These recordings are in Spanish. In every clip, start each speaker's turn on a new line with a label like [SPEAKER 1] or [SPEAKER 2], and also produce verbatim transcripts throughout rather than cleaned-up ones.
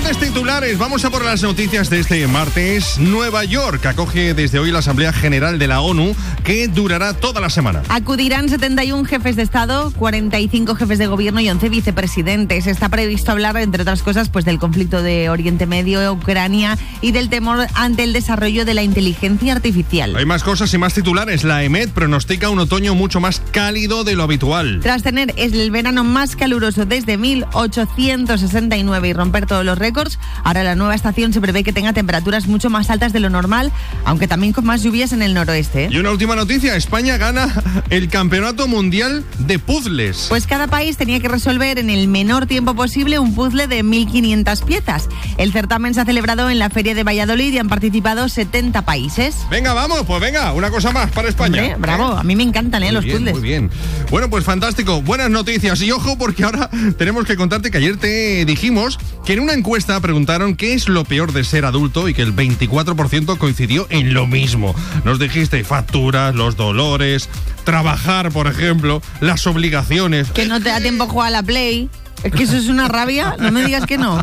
[SPEAKER 1] Grandes titulares, vamos a por las noticias de este martes. Nueva York acoge desde hoy la Asamblea General de la ONU, que durará toda la semana.
[SPEAKER 2] Acudirán setenta y uno jefes de Estado, cuarenta y cinco jefes de gobierno y once vicepresidentes. Está previsto hablar, entre otras cosas, pues del conflicto de Oriente Medio, Ucrania y del temor ante el desarrollo de la inteligencia artificial.
[SPEAKER 1] Hay más cosas y más titulares. La E M E D pronostica un otoño mucho más cálido de lo habitual.
[SPEAKER 2] Tras tener el verano más caluroso desde mil ochocientos sesenta y nueve y romper todos los récords, ahora la nueva estación se prevé que tenga temperaturas mucho más altas de lo normal, aunque también con más lluvias en el noroeste.
[SPEAKER 1] Y una última noticia, España gana el Campeonato Mundial de Puzzles.
[SPEAKER 2] Pues cada país tenía que resolver en el menor tiempo posible un puzzle de mil quinientas piezas. El certamen se ha celebrado en la Feria de Valladolid y han participado setenta países.
[SPEAKER 1] Venga, vamos, pues venga, una cosa más para España.
[SPEAKER 2] Hombre, bravo, a mí me encantan ¿eh? los
[SPEAKER 1] bien,
[SPEAKER 2] puzzles.
[SPEAKER 1] Muy bien. Bueno, pues fantástico, buenas noticias. Y ojo, porque ahora tenemos que contarte que ayer te dijimos que en una encuesta preguntaron qué es lo peor de ser adulto y que el veinticuatro por ciento coincidió en lo mismo. Nos dijiste facturas, los dolores, trabajar, por ejemplo, las obligaciones.
[SPEAKER 2] Que no te da tiempo a jugar a la Play. Es que eso es una rabia, no me digas que no.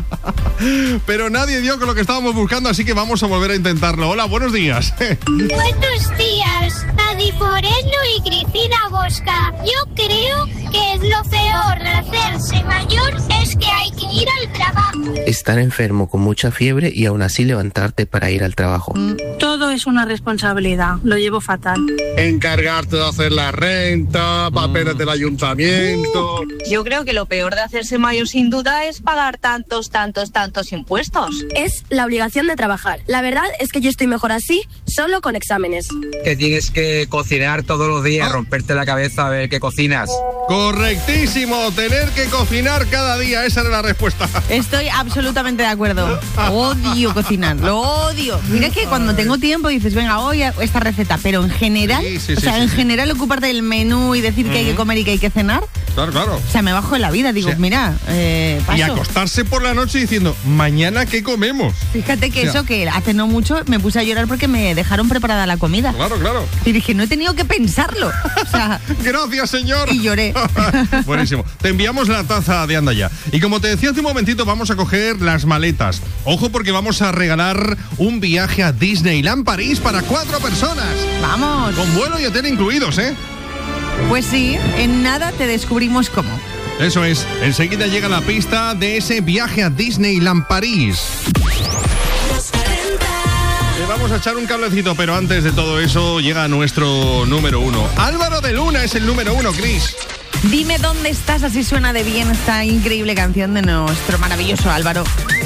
[SPEAKER 1] Pero nadie dio con lo que estábamos buscando, así que vamos a volver a intentarlo. Hola, buenos días.
[SPEAKER 3] Buenos días, Adi Foreno y Cristina Bosca. Yo creo que es lo peor de hacerse mayor es que hay que ir al trabajo.
[SPEAKER 4] Estar enfermo con mucha fiebre y aún así levantarte para ir al trabajo.
[SPEAKER 5] Todo es una responsabilidad, lo llevo fatal.
[SPEAKER 6] Encargarte de hacer la renta, papeles del ayuntamiento.
[SPEAKER 7] Yo creo que lo peor de hacerse mayor sin duda es pagar tantos, tantos, tantos impuestos.
[SPEAKER 8] Es la obligación de trabajar. La verdad es que yo estoy mejor así, solo con exámenes.
[SPEAKER 9] Que tienes que cocinar todos los días, romperte la cabeza a ver qué cocinas.
[SPEAKER 1] Correctísimo, tener que cocinar cada día, esa era la respuesta.
[SPEAKER 2] Estoy absolutamente de acuerdo. Odio cocinar, lo odio. Mira que cuando tengo tiempo dices, venga, hoy esta receta, pero en general,
[SPEAKER 1] sí, sí,
[SPEAKER 2] o sea,
[SPEAKER 1] sí,
[SPEAKER 2] en
[SPEAKER 1] sí.
[SPEAKER 2] general ocuparte del menú y decir uh-huh. que hay que comer y que hay que cenar.
[SPEAKER 1] Claro, claro.
[SPEAKER 2] O sea, me bajo de la vida, digo, o sea, mira, eh, paso.
[SPEAKER 1] Y acostarse por la noche diciendo, mañana ¿qué comemos?
[SPEAKER 2] Fíjate que
[SPEAKER 1] o sea,
[SPEAKER 2] eso, que hace no mucho me puse a llorar porque me dejaron preparada la comida.
[SPEAKER 1] Claro, claro.
[SPEAKER 2] Y dije, no he tenido que pensarlo. O sea,
[SPEAKER 1] gracias, señor.
[SPEAKER 2] Y lloré.
[SPEAKER 1] Buenísimo. Te enviamos la taza de Anda Ya. Y como te decía hace un momentito, vamos a coger las maletas. Ojo, porque vamos a regalar un viaje a Disneyland París para cuatro personas.
[SPEAKER 2] ¡Vamos!
[SPEAKER 1] Con vuelo y hotel incluidos, ¿eh?
[SPEAKER 2] Pues sí, en nada te descubrimos cómo.
[SPEAKER 1] Eso es, enseguida llega la pista de ese viaje a Disneyland París. Le vamos a echar un cablecito, pero antes de todo eso llega nuestro número uno. Álvaro de Luna es el número uno, Cris.
[SPEAKER 2] Dime dónde estás, así suena de bien esta increíble canción de nuestro maravilloso Álvaro.